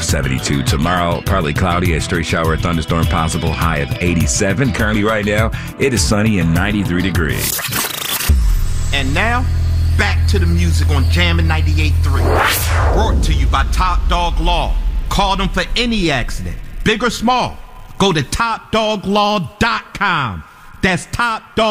72 tomorrow. Partly cloudy, a stray shower or thunderstorm possible, high of 87. Currently right now, it is sunny and 93 degrees. And now, back to the music on Jammin' 98.3. Brought to you by Top Dog Law. Call them for any accident, big or small. Go to TopDogLaw.com. That's Top Dog.